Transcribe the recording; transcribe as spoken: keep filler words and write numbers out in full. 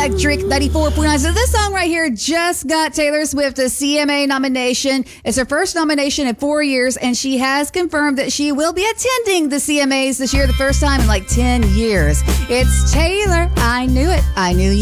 Electric ninety-four point nine. So this song right here just got Taylor Swift a C M A nomination. It's her first nomination in four years, and she has confirmed that she will be attending the C M As this year, the first time in like ten years. It's Taylor. I knew it. I knew you.